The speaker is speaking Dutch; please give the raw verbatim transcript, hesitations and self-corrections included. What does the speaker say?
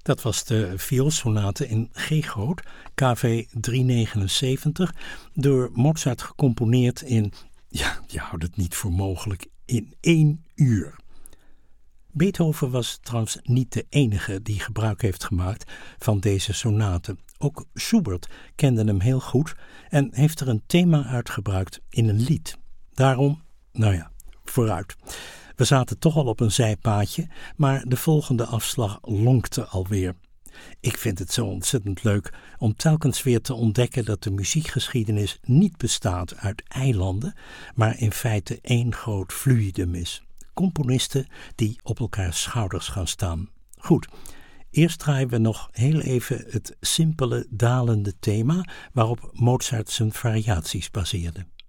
Dat was de vioolsonate in G-groot, K V driehonderdnegenenzeventig, door Mozart gecomponeerd in, ja, je houdt het niet voor mogelijk, in één uur. Beethoven was trouwens niet de enige die gebruik heeft gemaakt van deze sonate. Ook Schubert kende hem heel goed en heeft er een thema uitgebruikt in een lied. Daarom, nou ja, vooruit. We zaten toch al op een zijpaadje, maar de volgende afslag lonkte alweer. Ik vind het zo ontzettend leuk om telkens weer te ontdekken dat de muziekgeschiedenis niet bestaat uit eilanden, maar in feite één groot fluidum is. Componisten die op elkaars schouders gaan staan. Goed, eerst draaien we nog heel even het simpele dalende thema waarop Mozart zijn variaties baseerde.